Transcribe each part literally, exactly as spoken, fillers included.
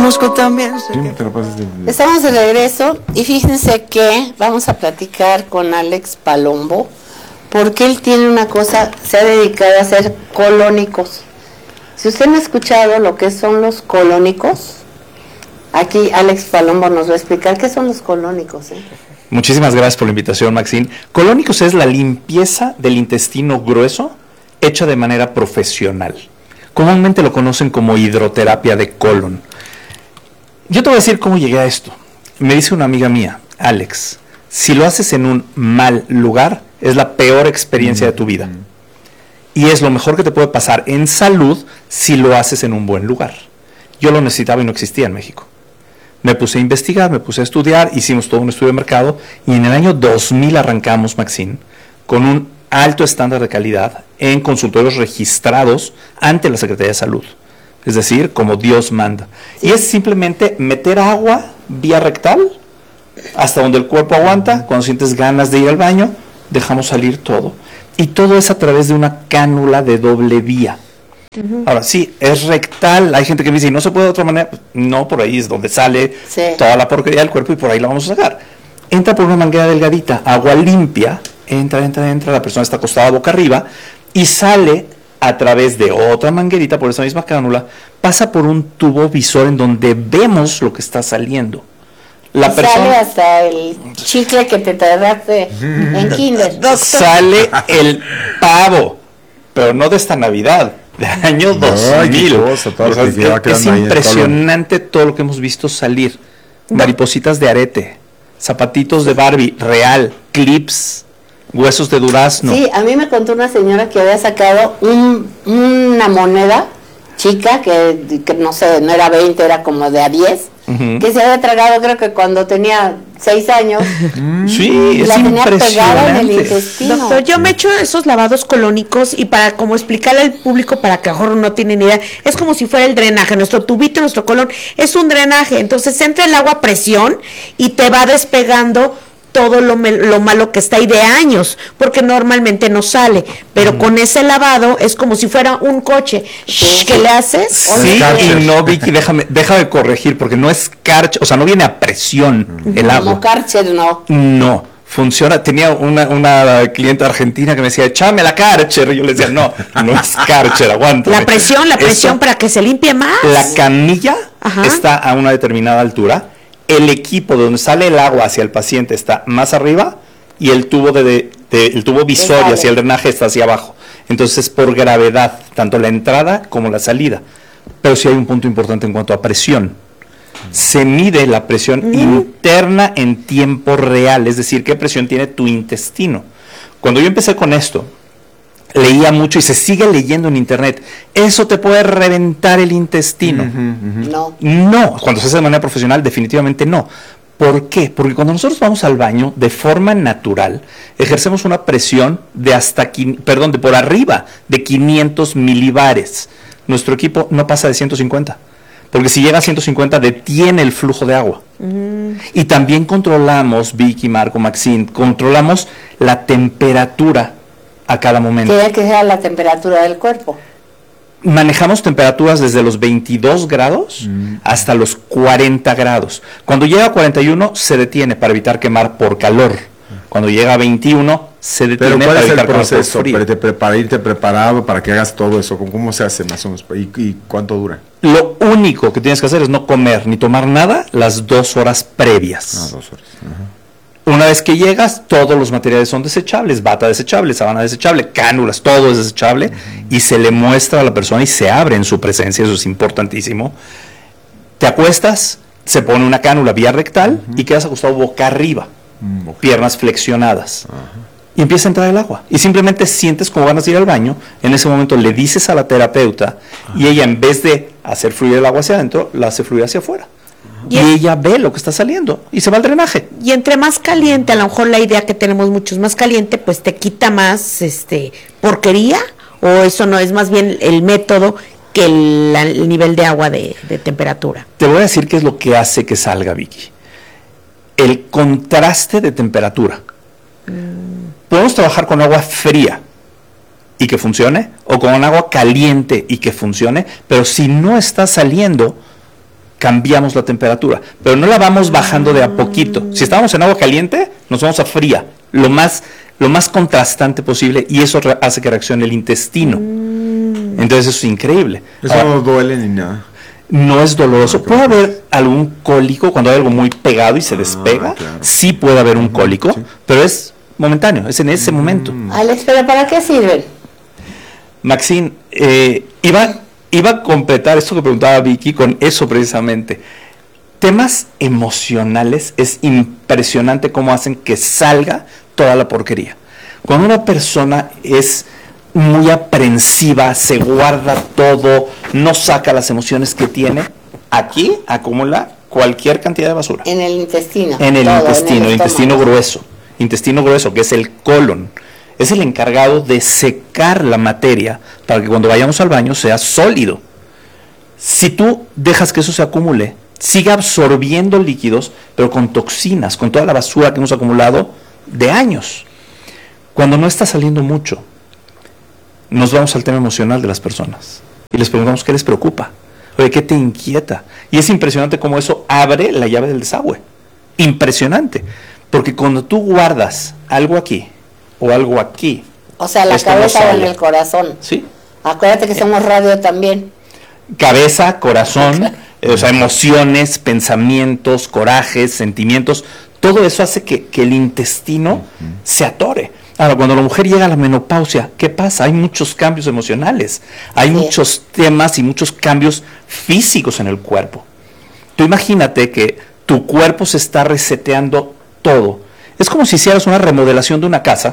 conozco también. Sí, te lo pasas de... Estamos de regreso y fíjense que vamos a platicar con Alex Palombo, porque él tiene una cosa, se ha dedicado a hacer colónicos. Si usted no ha escuchado lo que son los colónicos, aquí Alex Palombo nos va a explicar qué son los colónicos. ¿eh? Muchísimas gracias por la invitación, Maxine. Colónicos es la limpieza del intestino grueso hecha de manera profesional. Comúnmente lo conocen como hidroterapia de colon. Yo te voy a decir cómo llegué a esto. Me dice una amiga mía, Alex, si lo haces en un mal lugar, es la peor experiencia mm-hmm. de tu vida. Y es lo mejor que te puede pasar en salud si lo haces en un buen lugar. Yo lo necesitaba y no existía en México. Me puse a investigar, me puse a estudiar, hicimos todo un estudio de mercado y en el año dos mil arrancamos, Maxine, con un alto estándar de calidad en consultorios registrados ante la Secretaría de Salud. Es decir, como Dios manda. Y es simplemente meter agua vía rectal hasta donde el cuerpo aguanta. Cuando sientes ganas de ir al baño, dejamos salir todo. Y todo es a través de una cánula de doble vía. Uh-huh. Ahora, sí, es rectal. Hay gente que me dice, ¿no se puede de otra manera? No, por ahí es donde sale sí. toda la porquería del cuerpo y por ahí la vamos a sacar. Entra por una manguera delgadita, agua limpia, entra, entra, entra, la persona está acostada boca arriba y sale a través de otra manguerita por esa misma cánula, pasa por un tubo visor en donde vemos lo que está saliendo. La y persona, sale hasta el chicle que te tardaste en kinder. Doctor. Sale el pavo, pero no de esta Navidad, del año no, dos mil. Cosa, todo o sea, es, es impresionante todo lo que hemos visto salir. No. Maripositas de arete, zapatitos de Barbie, real, clips, huesos de durazno. Sí, a mí me contó una señora que había sacado un, una moneda chica, que, que no sé, no era veinte, era como de a diez, uh-huh. que se había tragado creo que cuando tenía seis años. Sí, es la tenía pegada en el intestino. Doctor, yo me echo esos lavados colónicos y para como explicarle al público, para que a lo mejor no tienen idea, es como si fuera el drenaje. Nuestro tubito, nuestro colon es un drenaje, entonces entra el agua a presión y te va despegando todo lo, me, lo malo que está ahí de años, porque normalmente no sale, pero mm. con ese lavado es como si fuera un coche. Sí. ¿Qué le haces? Sí, y no, Vicky, déjame, déjame corregir, porque no es Karcher, o sea, no viene a presión mm. el agua. Como Karcher, no. No, funciona. Tenía una, una clienta argentina que me decía, échame la Karcher, y yo le decía, no, no es Karcher, aguanta. La presión, la presión Eso, para que se limpie más. La camilla Ajá. está a una determinada altura. El equipo de donde sale el agua hacia el paciente está más arriba y el tubo de, de, de el tubo visor hacia el drenaje está hacia abajo. Entonces, por gravedad, tanto la entrada como la salida. Pero sí hay un punto importante en cuanto a presión. Se mide la presión mm. interna en tiempo real, es decir, qué presión tiene tu intestino. Cuando yo empecé con esto, leía mucho y se sigue leyendo en internet. Eso te puede reventar el intestino. Uh-huh, uh-huh. No. No, cuando se hace de manera profesional, definitivamente no. ¿Por qué? Porque cuando nosotros vamos al baño, de forma natural, ejercemos una presión de hasta, perdón, de por arriba de quinientos milibares. Nuestro equipo no pasa de ciento cincuenta. Porque si llega a ciento cincuenta, detiene el flujo de agua. Uh-huh. Y también controlamos, Vicky, Marco, Maxine, controlamos la temperatura a cada momento. Tiene que ser la temperatura del cuerpo. Manejamos temperaturas desde los veintidós grados mm. hasta los cuarenta grados. Cuando llega a cuarenta y uno se detiene para evitar quemar por calor. Cuando llega a veintiuno se detiene para evitar quemar por frío. ¿Pero cuál es el proceso para irte preparado para que hagas todo eso? ¿Cómo se hace más o menos? ¿Y, y cuánto dura? Lo único que tienes que hacer es no comer ni tomar nada las dos horas previas. Ah, dos horas. Ajá. Una vez que llegas, todos los materiales son desechables, bata desechable, sábana desechable, cánulas, todo es desechable, uh-huh. y se le muestra a la persona y se abre en su presencia, eso es importantísimo. Te acuestas, se pone una cánula vía rectal uh-huh. y quedas acostado boca arriba, uh-huh. piernas flexionadas. Uh-huh. Y empieza a entrar el agua. Y simplemente sientes como ganas de ir al baño, en ese momento le dices a la terapeuta uh-huh. y ella, en vez de hacer fluir el agua hacia adentro, la hace fluir hacia afuera. Y, y ella ve lo que está saliendo y se va al drenaje. Y entre más caliente, a lo mejor la idea que tenemos muchos más caliente, pues te quita más este porquería, o eso no es más bien el método que el, el nivel de agua de, de temperatura. Te voy a decir qué es lo que hace que salga, Vicky. El contraste de temperatura. Mm. Podemos trabajar con agua fría y que funcione, o con agua caliente y que funcione, pero si no está saliendo cambiamos la temperatura, pero no la vamos bajando de a poquito. Si estábamos en agua caliente, nos vamos a fría, lo más, lo más contrastante posible, y eso re- hace que reaccione el intestino. Entonces eso es increíble. Eso Ahora, no duele ni nada. no es doloroso. Ah, Puede claro. haber algún cólico cuando hay algo muy pegado y se despega. claro. Sí puede haber un cólico, sí. pero es momentáneo, es en ese momento. Alex, ¿pero para qué sirven? Maxine, eh, iba, iba a completar esto que preguntaba Vicky con eso precisamente. Temas emocionales, es impresionante cómo hacen que salga toda la porquería. Cuando una persona es muy aprensiva, se guarda todo, no saca las emociones que tiene, aquí acumula cualquier cantidad de basura. En el intestino. En el todo, intestino, el intestino estómago. grueso, intestino grueso, que es el colon. Es el encargado de secar la materia para que cuando vayamos al baño sea sólido. Si tú dejas que eso se acumule, sigue absorbiendo líquidos, pero con toxinas, con toda la basura que hemos acumulado de años. Cuando no está saliendo mucho, nos vamos al tema emocional de las personas y les preguntamos qué les preocupa, oye, qué te inquieta. Y es impresionante cómo eso abre la llave del desagüe. Impresionante, porque cuando tú guardas algo aquí o algo aquí, O sea, la esto no cabeza o en sale. el corazón. ¿sí? Acuérdate que somos radio también. Cabeza, corazón, eh, o sea, emociones, pensamientos, corajes, sentimientos, todo eso hace que, que el intestino se atore. Ahora, cuando la mujer llega a la menopausia, ¿qué pasa? Hay muchos cambios emocionales, hay Sí. muchos temas y muchos cambios físicos en el cuerpo. Tú imagínate que tu cuerpo se está reseteando todo. Es como si hicieras una remodelación de una casa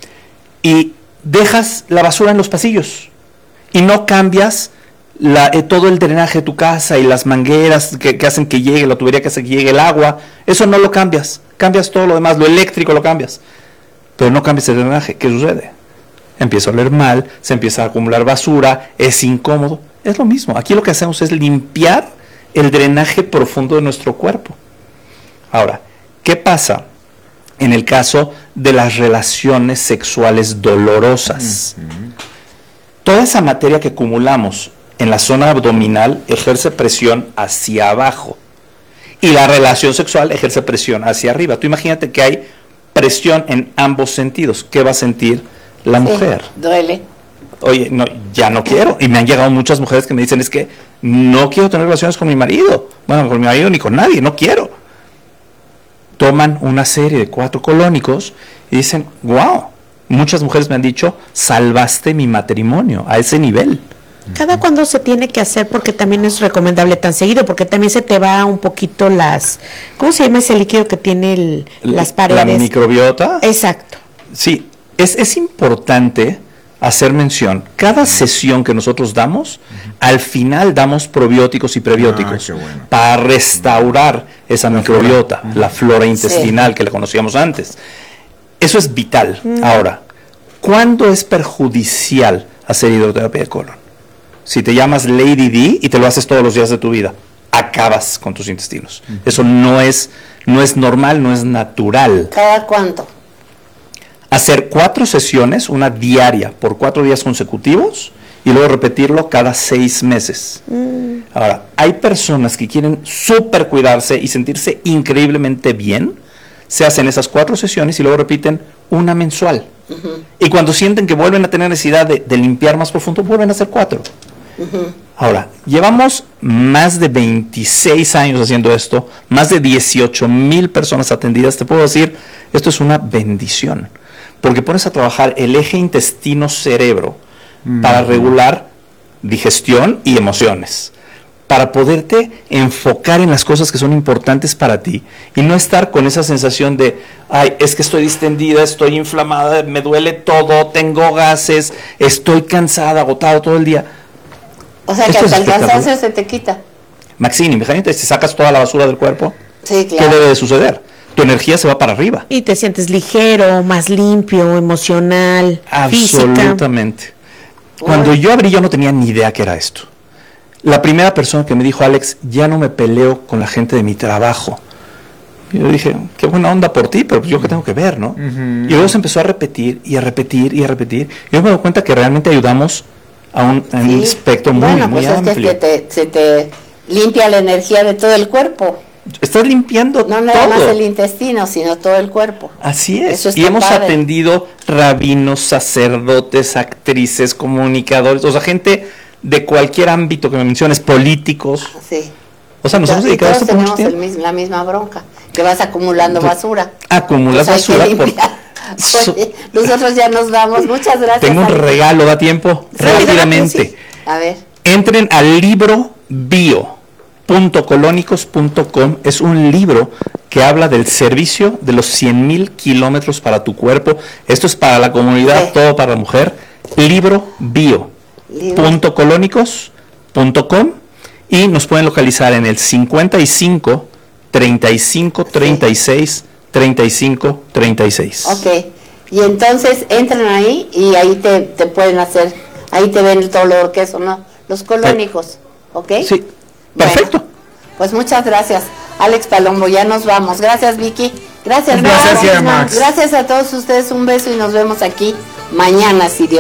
y dejas la basura en los pasillos y no cambias la, eh, todo el drenaje de tu casa y las mangueras que, que hacen que llegue, la tubería que hace que llegue el agua, eso no lo cambias, cambias todo lo demás, lo eléctrico lo cambias, pero no cambias el drenaje. ¿Qué sucede? Empieza a oler mal, se empieza a acumular basura, es incómodo. Es lo mismo, aquí lo que hacemos es limpiar el drenaje profundo de nuestro cuerpo. Ahora, ¿qué pasa en el caso de las relaciones sexuales dolorosas? Toda esa materia que acumulamos en la zona abdominal ejerce presión hacia abajo y la relación sexual ejerce presión hacia arriba. Tú imagínate que hay presión en ambos sentidos. ¿Qué va a sentir la mujer? Sí, duele. Oye, no, ya no quiero. Y me han llegado muchas mujeres que me dicen, es que no quiero tener relaciones con mi marido. Bueno, con mi marido ni con nadie, no quiero. Toman una serie de cuatro colónicos y dicen, wow, muchas mujeres me han dicho, salvaste mi matrimonio a ese nivel. Cada cuando se tiene que hacer, porque también es recomendable tan seguido, porque también se te va un poquito las, ¿cómo se llama ese líquido que tiene el, las paredes? La microbiota. Exacto. Sí, es, es importante hacer mención, cada sesión que nosotros damos, al final damos probióticos y prebióticos Ah, qué bueno. para restaurar esa microbiota, la flora intestinal que la conocíamos antes. Eso es vital. Ahora, ¿cuándo es perjudicial hacer hidroterapia de colon? Si te llamas Lady D y te lo haces todos los días de tu vida, acabas con tus intestinos. Eso no es, no es normal, no es natural. ¿Cada cuánto? Hacer cuatro sesiones, una diaria, por cuatro días consecutivos, y luego repetirlo cada seis meses. Ahora, hay personas que quieren súper cuidarse y sentirse increíblemente bien, se hacen esas cuatro sesiones y luego repiten una mensual. Y cuando sienten que vuelven a tener necesidad de, de limpiar más profundo, vuelven a hacer cuatro. Ahora, llevamos más de veintiséis años haciendo esto, más de dieciocho mil personas atendidas. Te puedo decir, esto es una bendición, porque pones a trabajar el eje intestino-cerebro para regular digestión y emociones, para poderte enfocar en las cosas que son importantes para ti y no estar con esa sensación de, ay, es que estoy distendida, estoy inflamada, me duele todo, tengo gases, estoy cansada, agotado todo el día. O sea, que Esto es hasta el espectacular. cansancio se te quita. Maxine, imagínate, si sacas toda la basura del cuerpo, Sí, ¿qué claro. debe de suceder? Tu energía se va para arriba. Y te sientes ligero, más limpio, emocional, física. Absolutamente. Cuando yo abrí, yo no tenía ni idea qué era esto. La primera persona que me dijo, Alex, ya no me peleo con la gente de mi trabajo. Y yo dije, qué buena onda por ti, pero yo qué tengo que ver, ¿no? Y luego se empezó a repetir y a repetir y a repetir. Y yo me doy cuenta que realmente ayudamos a un, a un Sí. espectro muy, bueno, muy pues es amplio. que te, se te limpia la energía de todo el cuerpo. Estás limpiando No nada todo. más el intestino, sino todo el cuerpo. Así es. Eso está Y hemos padre. atendido rabinos, sacerdotes, actrices, comunicadores, o sea, gente de cualquier ámbito que me menciones, políticos. Sí. O sea, nos hemos Y dedicado a todos esto por mucho tenemos el tiempo. mis- la misma bronca, que vas acumulando basura. Acumulas Pues hay basura que por... limpiar. So- Oye, nosotros ya nos vamos. Muchas gracias. Tengo un Alex. regalo, da tiempo, Sí, rápidamente. sí. A ver. Entren al libro bio punto colónicos punto com. Es un libro que habla del servicio de los cien mil kilómetros para tu cuerpo. Esto es para la comunidad, Sí. todo para la mujer. Libro bio Libro. punto colónicos punto com y nos pueden localizar en el cincuenta y cinco, treinta y cinco, treinta y seis, treinta y cinco, treinta y seis. Ok. Y entonces entran ahí y ahí te, te pueden hacer, ahí te ven todo lo que son, ¿no? Los colónicos. ¿Ok? Sí, Bueno, perfecto. pues muchas gracias, Alex Palombo. Ya nos vamos. Gracias, Vicky. Gracias, Gracias, Max. Max. Gracias a todos ustedes. Un beso y nos vemos aquí mañana, si Dios